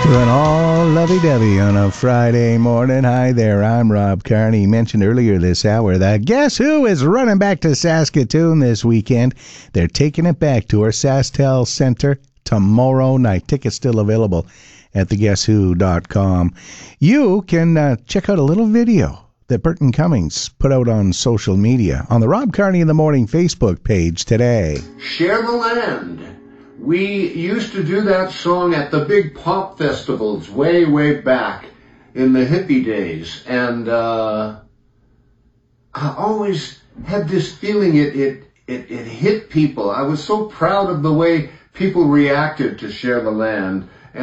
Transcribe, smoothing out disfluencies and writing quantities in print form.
Doing all lovey-dovey on a Friday morning. Hi there, I'm Rob Carney. Mentioned earlier this hour that Guess Who is running back to Saskatoon this weekend. They're taking it back to our SaskTel Center tomorrow night. Tickets still available at theguesswho.com. You can check out a little video that Burton Cummings put out on social media on the Rob Carney in the Morning Facebook page today. Share the Land. We used to do that song at the big pop festivals way, way back in the hippie days. And I always had this feeling it hit people. I was so proud of the way people reacted to Share the Land.